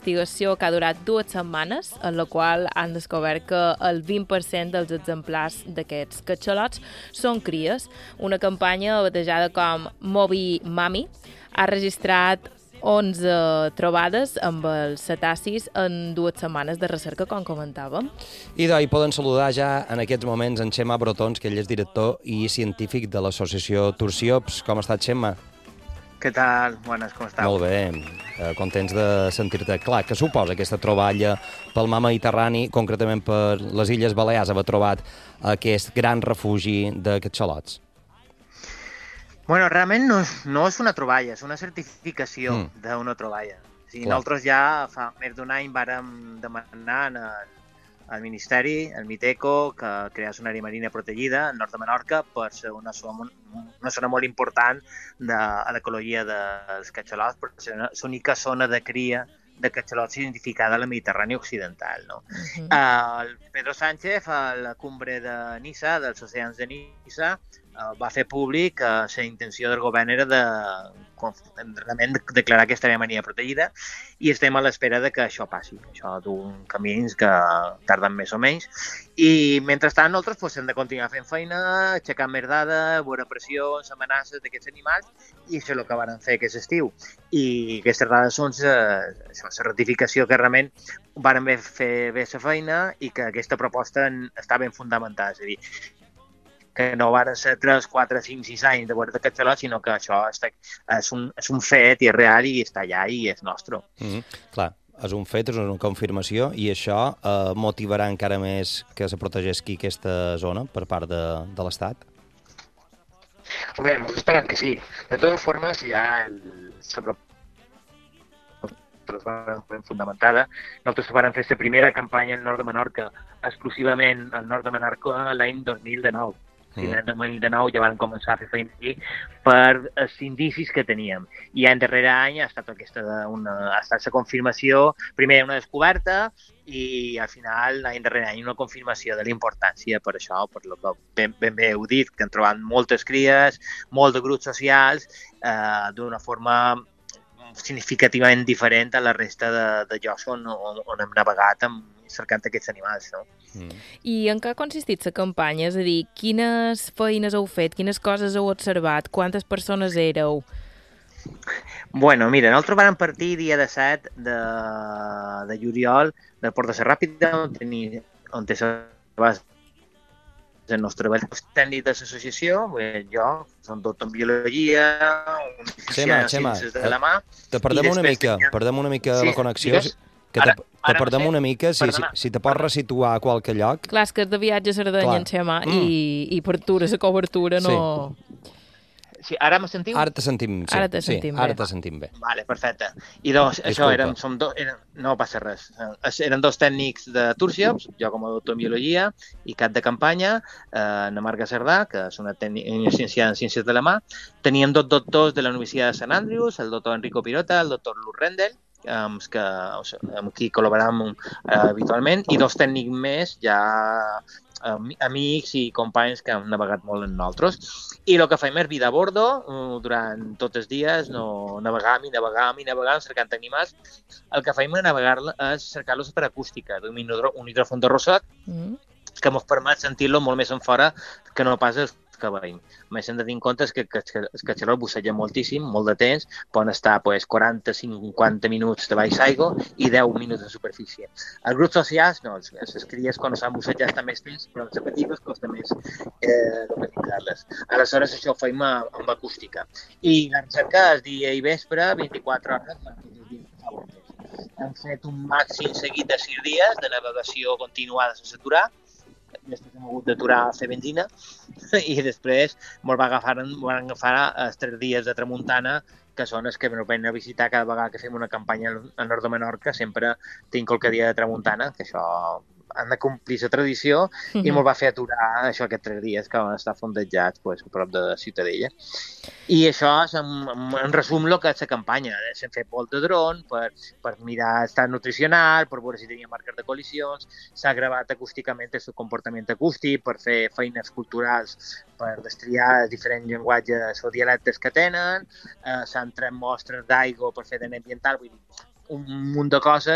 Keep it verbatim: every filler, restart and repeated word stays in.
investigació que ha durat dues setmanes, en la qual han descobert que el vint per cent dels exemplars d'aquests catxalots són cries. Una campanya batejada com Moby Mami ha registrat onze trobades amb els cetacis en dues setmanes de recerca, com comentàvem. I d'ahir poden saludar ja en aquests moments en Xema Brotons, que ell és director i científic de l'associació Tursiops. Com està, Xema? Què tal? Bones, com estàu? Molt bé, eh, contents de sentir-te. Clar, què suposa aquesta troballa pel mar Mediterrani, concretament per les Illes Balears, haver trobat aquest gran refugi de catxalots? Bueno, realment no és, no és una troballa, és una certificació mm. d'una troballa. O sigui, nosaltres ja fa més d'un any vàrem demanar al, al Ministeri, al Miteco, que creés una àrea marina protegida al nord de Menorca per ser una zona, una zona molt important de l'ecologia dels catxalots, per ser l'única zona de cria de catxalots identificada a la Mediterrània occidental. No? Uh-huh. uh, el Pedro Sánchez, a la cumbre de Niça, dels oceans de Niça, uh, va fer públic que uh, la intenció del govern era de, realment, de declarar aquesta àrea marina protegida i estem a l'espera de que això passi. Això d'un camins que tarden més o menys. I, mentrestant, nosaltres pues, hem de continuar fent feina, aixecar més dades, veure pressions, amenaces d'aquests animals, i això és el que van fer aquest estiu. I aquestes dades són eh, això, la ratificació que realment van fer bé la feina i que aquesta proposta està ben fundamentada. És a dir, que no van ser tres, quatre, cinc, sis anys de veure de catxalots, sinó que això està, és, un, és un fet i és real i està allà i és nostre. Mm-hmm. Clar, és un fet, és una confirmació i això eh, motivarà encara més que se protegeixi aquesta zona per part de, de l'Estat? Bé, ens esperem que sí. De totes formes, hi ha el... ben fundamentada. Nosaltres vam fer la primera campanya al nord de Menorca, exclusivament al nord de Menorca, l'any dos mil dinou. Mm. L'any dos mil dinou ja van començar a fer feina aquí per els indicis que teníem. I any darrere any ha estat aquesta una, ha estat la confirmació, primer una descoberta i al final, any darrere any, una confirmació de la importància per això, per lo que ben, ben bé heu dit, que han trobat moltes cries, molts de grups socials, eh, d'una forma significativament diferent a la resta de, de llocs on, on, on hem navegat amb, cercant aquests animals. No? Mm. I en què ha consistit la campanya? És a dir, quines feines heu fet? Quines coses heu observat? Quantes persones éreu? Bueno, mira, nosaltres vam partir dia de set de, de juliol del Port de la Ràpita, on, tenia, on té la el nostre treball tècnic de l'associació, jo, som doctor en biologia, un llicenciat en ciències de la mà... Te perdem una mica, tenia... perdem una mica sí, la connexió, digues? que te, ara, te ara perdem no sé. una mica, si, si, si te pots resituar a qualque lloc... Clar, és que és de viatge a Cerdanya, en Xema, mm. i, i per tu la cobertura no... Sí. Sí, ara me sentiu? Ara te sentim, sí. Ara te sentim sí, bé. Ara te sentim bé. Vale, perfecte. I doncs, Disculpa. això, érem, som do, eren, no passa res. Eren dos tècnics de Tursiops, jo com a doctor en biologia i cap de campanya, eh, na Marga Cerdà, que és una llicenciada en ciències de la mà. Teníem dos doctors de la Universitat de Sant Andrews, el doctor Enrico Pirota, el doctor Luz Rendel, amb, que, amb qui col·laboràvem eh, habitualment, i dos tècnics més ja amics i companys que han navegat molt amb nosaltres. I el que fem és vida a bordo, durant tots els dies, no navegam i navegam i navegam cercant animals. El que fem és navegar és cercar-los per acústica, d'un un hidròfon de rosat, mm. que ens permet sentir-lo molt més en fora que no pas els que veiem. A més, hem de tenir en compte que els catxalots bussegen moltíssim, molt de temps, poden estar pues, quaranta a cinquanta minuts de baix aigua i deu minuts de superfície. Els grups socials, no, les cries quan s'han bussejat estan més temps, però les petites costa més eh, localitzar-les. Aleshores, això ho fem amb acústica. I la recerca és dia i vespre, vint-i-quatre hores, hem fet un màxim seguit de sis dies de navegació continuada sense aturar. Després hem hagut d'aturar a fer benzina i després ens va agafar, van agafar els tres dies de tramuntana, que són els que ens venen a visitar cada vegada que fem una campanya al nord de Menorca. Sempre tinc qualque dia de tramuntana, que això han de complir la tradició, mm-hmm. i ens va fer aturar això aquests tres dies que van estar fondejats pues, a prop de Ciutadella. I això és, en, en resum, el que és la campanya. S'han fet volt de dron per, per mirar estat nutricional, per veure si tenia marques de col·lisions, s'ha gravat acústicament el seu comportament acústic, per fer feines culturals, per destriar els diferents llenguatges o dialectes que tenen, eh, s'han tret mostres d'aigua per fer d'A D N ambiental, vull dir, un munt de coses